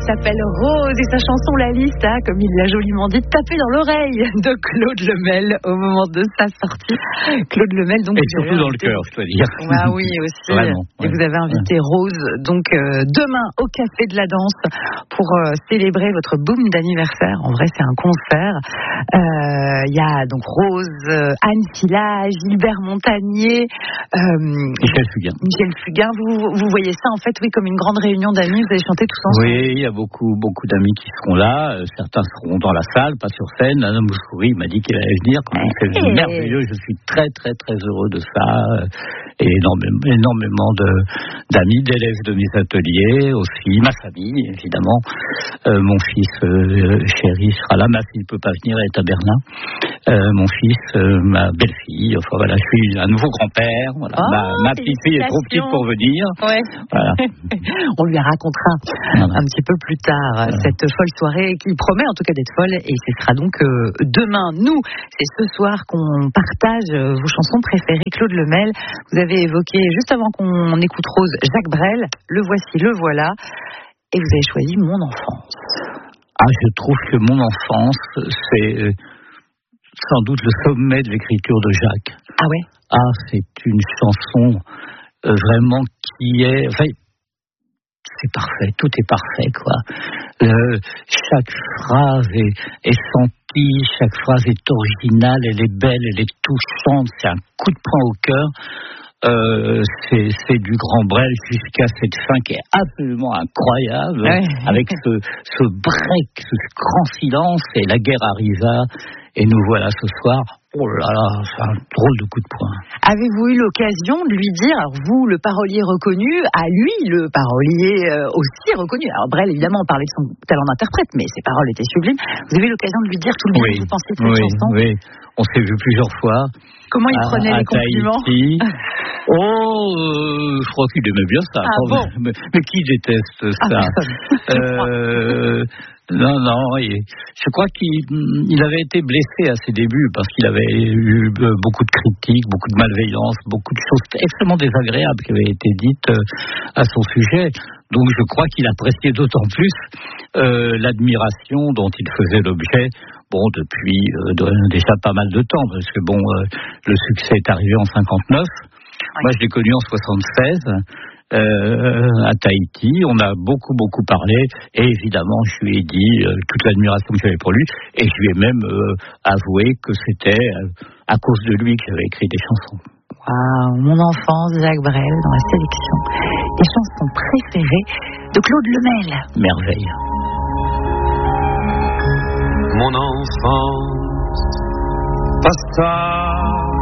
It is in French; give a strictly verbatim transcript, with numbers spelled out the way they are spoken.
s'appelle Rose et sa chanson La Liste, hein, comme il l'a joliment dit, tapée dans l'oreille de Claude Lemel au moment de sa sortie. Claude Lemel, donc. Et surtout dans invité... le cœur, je dois dire. Ah oui, aussi. Vraiment, et ouais. vous avez invité ouais. Rose, donc euh, demain au Café de la Danse pour euh, célébrer votre boom d'anniversaire. En vrai, c'est un concert. Il euh, y a donc Rose, euh, Anne Silla, Gilbert Montagnier, euh, Michel Fugain. Michel Fugain. Vous, vous voyez ça en fait, oui, comme une grande réunion d'amis. Vous allez chanter tous ensemble. Oui, il y a beaucoup, beaucoup d'amis qui seront là. Certains seront dans la salle, pas sur scène. Anna Moussouri m'a dit qu'elle allait venir. C'est hey. merveilleux. Je suis très, très, très heureux de ça. Et énormément, énormément de, d'amis, d'élèves de mes ateliers aussi. Ma famille, évidemment. Euh, mon fils euh, chéri sera là. Ma fille ne peut pas venir, elle est à Berlin. Euh, mon fils, euh, ma belle-fille. Enfin voilà, je suis un nouveau grand-père. Voilà. Oh, ma, ma petite fille est trop petite pour venir. Ouais. Voilà. On lui racontera voilà. un petit peu plus tard voilà. cette folle soirée qui promet en tout cas d'être folle. Et ce sera donc euh, demain. Nous, c'est ce soir qu'on partage euh, vos chansons préférées. Claude Lemel, vous avez évoqué juste avant qu'on écoute Rose, Jacques Brel. Le voici, le voilà. Et vous avez choisi Mon enfance. Ah, je trouve que Mon enfance, c'est sans doute le sommet de l'écriture de Jacques. Ah ouais. Ah, c'est une chanson euh, vraiment qui est... Enfin, c'est parfait, tout est parfait, quoi. Euh, chaque phrase est, est sentie, chaque phrase est originale, elle est belle, elle est touchante, c'est un coup de poing au cœur. Euh, c'est, c'est du Grand Brel jusqu'à cette fin qui est absolument incroyable, ouais. avec ce, ce break, ce grand silence, et la guerre arriva, et nous voilà ce soir. Oh là là, c'est un drôle de coup de poing. Avez-vous eu l'occasion de lui dire, alors vous, le parolier reconnu, à lui, le parolier euh, aussi reconnu. Alors Brel, évidemment, on parlait de son talent d'interprète, mais ses paroles étaient sublimes. Vous avez eu l'occasion de lui dire tout le bien oui, que vous pensiez de cette oui, chanson? Oui, on s'est vu plusieurs fois. Comment il à, prenait à les compliments? Tahiti. Oh, euh, je crois qu'il aimait bien ça. Ah bon mais, mais qui déteste ça? Ah, euh, Non, non, il, je crois qu'il il avait été blessé à ses débuts parce qu'il avait eu beaucoup de critiques, beaucoup de malveillance, beaucoup de choses extrêmement désagréables qui avaient été dites à son sujet. Donc je crois qu'il appréciait d'autant plus euh, l'admiration dont il faisait l'objet, bon, depuis euh, déjà pas mal de temps, parce que bon, euh, le succès est arrivé en cinquante-neuf. Oui. Moi, je l'ai connu en soixante-seize. Euh, à Tahiti, on a beaucoup beaucoup parlé et évidemment je lui ai dit euh, toute l'admiration que j'avais pour lui et je lui ai même euh, avoué que c'était euh, à cause de lui que j'avais écrit des chansons. Waouh, Mon enfance, Jacques Brel dans la sélection des chansons préférées de Claude Lemel. Merveille. Mon enfance passe tard